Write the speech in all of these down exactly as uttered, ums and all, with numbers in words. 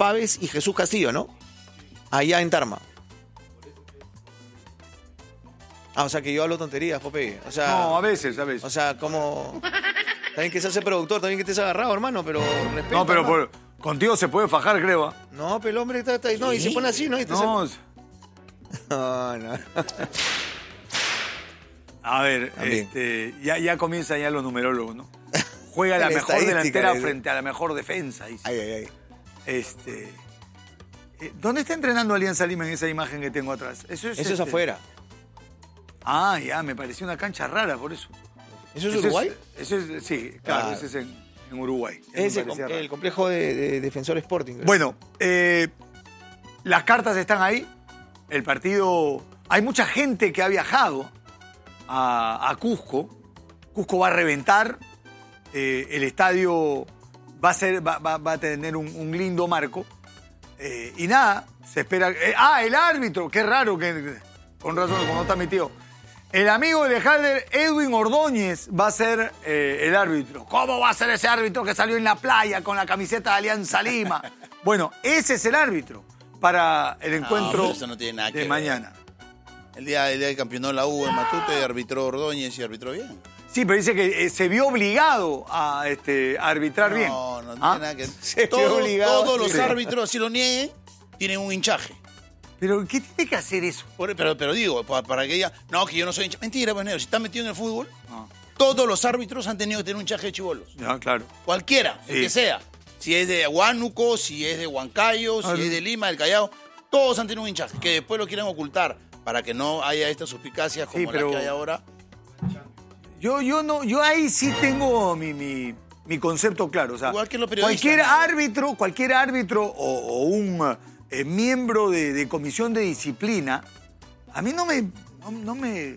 Paves y Jesús Castillo, ¿no? Allá en Tarma. Ah, o sea que yo hablo tonterías, Pope. O sea, no, a veces, a veces. O sea, como... También que se hace productor, también que estés agarrado, hermano, pero... Respeto, no, pero por, contigo se puede fajar, creo. No, pero el hombre está... está no, ¿sí? Y se pone así, ¿no? Y te no, se... no, no. A ver, este, ya, ya comienzan ya los numerólogos, ¿no? Juega la mejor delantera es... frente a la mejor defensa. Dice. Ay, ay, ay. Este, ¿dónde está entrenando Alianza Lima en esa imagen que tengo atrás? Eso es, eso este... es afuera. Ah, ya, me pareció una cancha rara por eso. ¿Eso es Uruguay? Eso es, eso es, sí, claro, ah. ese es en, en Uruguay. Es el, el complejo de, de Defensor Sporting. ¿Verdad? Bueno, eh, las cartas están ahí. El partido... Hay mucha gente que ha viajado a, a Cusco. Cusco va a reventar. Eh, el estadio va a, ser, va, va, va a tener un, un lindo marco. Eh, y nada, se espera... Eh, ah, el árbitro. Qué raro que... Con razón, como no está mi tío. El amigo de Halder, Edwin Ordóñez, va a ser eh, el árbitro. ¿Cómo va a ser ese árbitro que salió en la playa con la camiseta de Alianza Lima? Bueno, ese es el árbitro para el encuentro no, eso no tiene nada de que mañana. Ver. El día, el día que campeonó la U en Matute, arbitró Ordóñez y arbitró bien. Sí, pero dice que eh, se vio obligado a este, arbitrar no, bien. No, no ¿Ah? tiene nada que ver. Todo, todos los sí. árbitros, si lo nieguen, tienen un hinchaje. ¿Pero qué tiene que hacer eso? Por, pero, pero digo, para, para que ella... No, que yo no soy hincha. Mentira, pues, negro. Si estás metido en el fútbol, ah. todos los árbitros han tenido que tener un hinchaje de chibolos. Ya, claro. Cualquiera, sí. el que sea. Si es de Huánuco, si es de Huancayo, si ah, es de Lima, del Callao. Todos han tenido un hinchaje. Que después lo quieren ocultar para que no haya estas suspicacias como sí, pero las que hay ahora. Yo, yo, no, yo ahí sí tengo mi... mi... mi concepto claro. O sea, igual que los cualquier ¿no? árbitro, cualquier árbitro o, o un... Eh, miembro de, de comisión de disciplina, a mí no me, no, no me...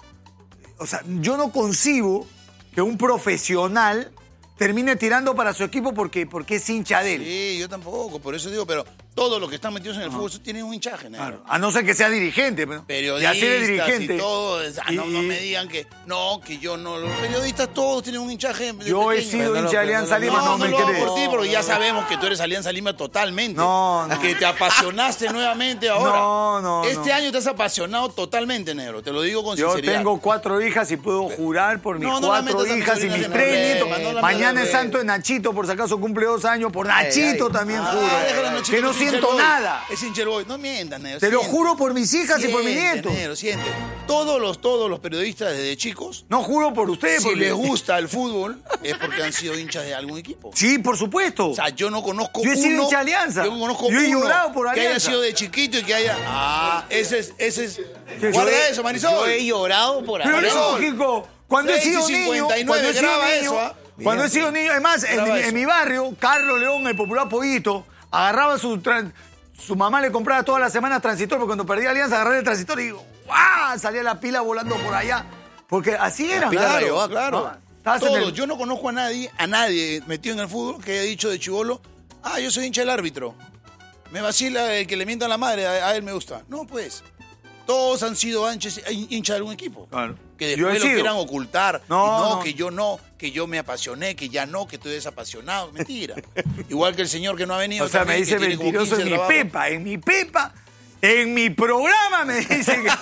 O sea, yo no concibo que un profesional termine tirando para su equipo porque, porque es hincha de él. Sí, yo tampoco, por eso digo, pero todos los que están metidos en el fútbol tienen un hinchaje, ¿no? Claro. A no ser que sea dirigente. Periodistas y dirigente, y todo, ah, no, no me digan que no, que yo no. Los periodistas todos tienen un hinchaje. Yo pequeño. he sido hincha de Alianza Lima, no, no, no me no lo crees. Por ti, porque ya sabemos que tú eres Alianza Lima totalmente. No, no. Que te apasionaste nuevamente ahora. No, no, Este no. año te has apasionado totalmente, negro. Te lo digo con yo sinceridad. Yo tengo cuatro hijas y puedo jurar por mis no, no cuatro hijas y mis tres nietos. No Mañana es santo de Nachito, por si acaso cumple dos años. Por Nachito ay, ay. también ah, juro. Nachito, que no siento nada. Es hincha boy. No mientas, negro. Te siente. lo juro por mis hijas siente, y por mis nietos. Negro, siente. Todos los, todos los periodistas desde chicos. No juro por ustedes. Si porque... les gusta el fútbol, es porque han sido hinchas de algún equipo. Sí, por supuesto. O sea, yo no conozco yo he sido uno. hincha de Alianza. Yo conozco yo he uno llorado por Alianza. Que haya sido de chiquito y que haya. Ah, ese es. Ese es... Guarda he, eso, Marisol. Yo he llorado por Pero Alianza. Pero lógico. Cuando he sido niño. Cuando he sido niño. Eso, ¿ah? Cuando Bien. he sido niño. Además, en, en mi barrio, Carlos León, el popular pollito, agarraba su. Su mamá le compraba todas las semanas transitor, porque cuando perdía Alianza agarraba el transitor y ¡guau! Salía la pila volando por allá. Porque así era. Claro, ah, claro. ¿No? Todos. El... Yo no conozco a nadie, a nadie metido en el fútbol que haya dicho de chibolo, ah, yo soy hincha del árbitro. Me vacila el que le mienta a la madre, a, a él me gusta. No, pues. Todos han sido hinchas de algún equipo. Claro. Que después lo quieran ocultar. No, no, no, que yo no, que yo me apasioné, que ya no, que estoy desapasionado. Mentira. Igual que el señor que no ha venido. O sea, me dice mentiroso en mi pepa, en mi pepa, en mi programa me dice que,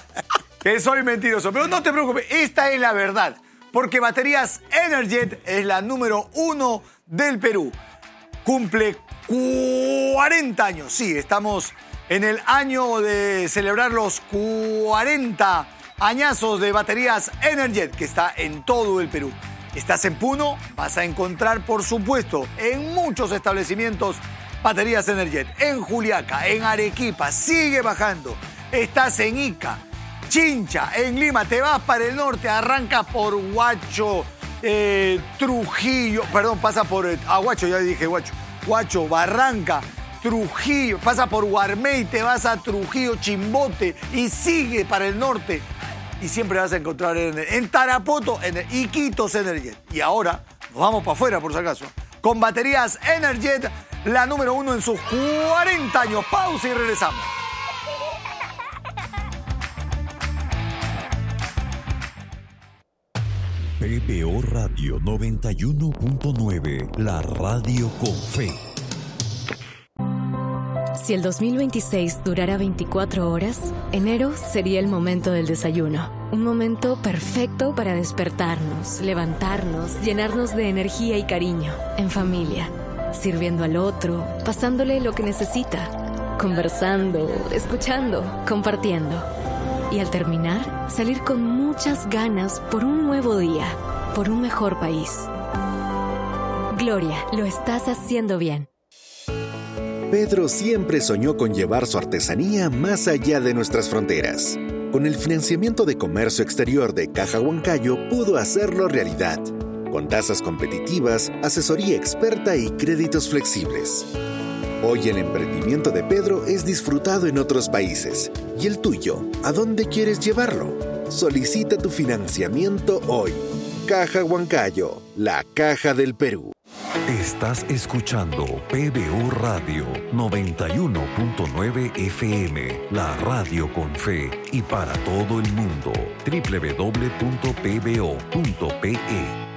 que soy mentiroso. Pero no te preocupes, esta es la verdad. Porque Baterías Energet es la número uno del Perú. Cumple cuarenta años. Sí, estamos en el año de celebrar los cuarenta añazos de Baterías Energet, que está en todo el Perú. Estás en Puno, vas a encontrar, por supuesto, en muchos establecimientos Baterías Energet. En Juliaca, en Arequipa, sigue bajando. Estás en Ica, Chincha, en Lima, te vas para el norte, arranca por Huacho, eh, Trujillo, perdón, pasa por eh, ah, Huacho, ya dije Huacho, Huacho, Barranca, Trujillo, pasa por Guarmey, te vas a Trujillo, Chimbote y sigue para el norte. Y siempre vas a encontrar en, en Tarapoto, en Iquitos Energet. Y ahora nos vamos para afuera, por si acaso, con Baterías Energet, la número uno en sus cuarenta años. Pausa y regresamos. P P O Radio noventa y uno punto nueve, la radio con fe. Si el dos mil veintiséis durara veinticuatro horas, enero sería el momento del desayuno. Un momento perfecto para despertarnos, levantarnos, llenarnos de energía y cariño, en familia, sirviendo al otro, pasándole lo que necesita, conversando, escuchando, compartiendo. Y al terminar, salir con muchas ganas por un nuevo día, por un mejor país. Gloria, lo estás haciendo bien. Pedro siempre soñó con llevar su artesanía más allá de nuestras fronteras. Con el financiamiento de comercio exterior de Caja Huancayo pudo hacerlo realidad, con tasas competitivas, asesoría experta y créditos flexibles. Hoy el emprendimiento de Pedro es disfrutado en otros países. ¿Y el tuyo? ¿A dónde quieres llevarlo? Solicita tu financiamiento hoy. Caja Huancayo, la caja del Perú. Estás escuchando P B O Radio noventa y uno punto nueve F M, la radio con fe y para todo el mundo. doble u doble u doble u punto p b o punto p e.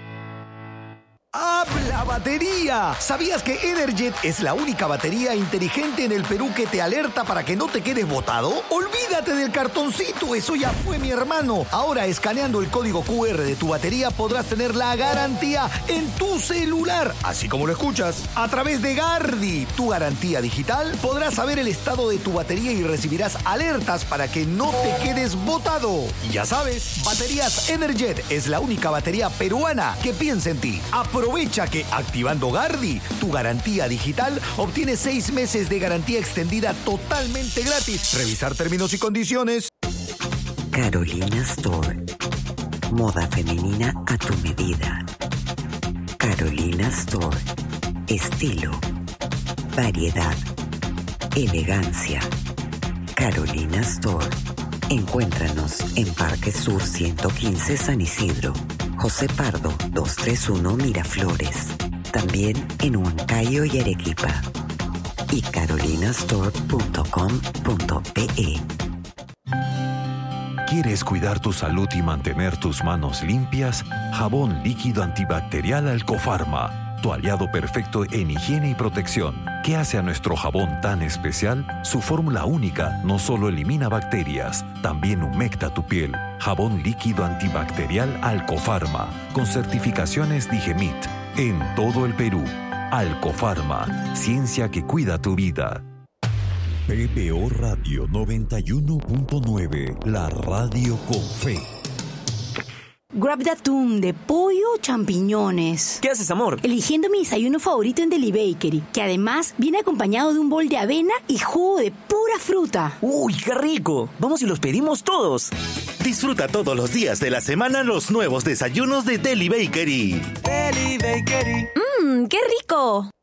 ¡Habla batería! ¿Sabías que Energet es la única batería inteligente en el Perú que te alerta para que no te quedes botado? ¡Olvídate del cartoncito! ¡Eso ya fue, mi hermano! Ahora, escaneando el código cu erre de tu batería, podrás tener la garantía en tu celular. Así como lo escuchas. A través de Gardi, tu garantía digital, podrás saber el estado de tu batería y recibirás alertas para que no te quedes botado. Y ya sabes, Baterías Energet es la única batería peruana que piensa en ti. Aprovecha que activando Gardi, tu garantía digital, obtienes seis meses de garantía extendida totalmente gratis. Revisar términos y condiciones. Carolina Store. Moda femenina a tu medida. Carolina Store. Estilo. Variedad. Elegancia. Carolina Store. Encuéntranos en Parque Sur ciento quince San Isidro. José Pardo, doscientos treinta y uno Miraflores. También en Huancayo y Arequipa. Y carolinastore punto com punto pe. ¿Quieres cuidar tu salud y mantener tus manos limpias? Jabón líquido antibacterial Alcofarma, tu aliado perfecto en higiene y protección. ¿Qué hace a nuestro jabón tan especial? Su fórmula única no solo elimina bacterias, también humecta tu piel. Jabón líquido antibacterial Alcofarma, con certificaciones Digemit, en todo el Perú. Alcofarma, ciencia que cuida tu vida. P B O Radio noventa y uno punto nueve, la radio con fe. Grab de atún, de pollo o champiñones. ¿Qué haces, amor? Eligiendo mi desayuno favorito en Deli Bakery, que además viene acompañado de un bol de avena y jugo de pura fruta. ¡Uy, qué rico! Vamos y los pedimos todos. Disfruta todos los días de la semana los nuevos desayunos de Deli Bakery. Deli Bakery. ¡Mmm, qué rico!